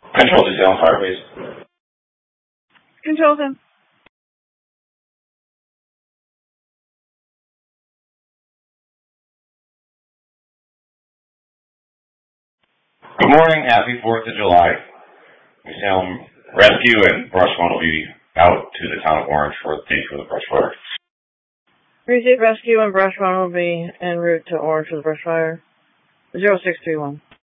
Control to Salem Fire, please. Control them. Good morning. Happy 4th of July. Salem Rescue and Brush One will be out to the town of Orange for the brush fire. Receive Rescue and Brush One will be en route to Orange for the brush fire. 0631.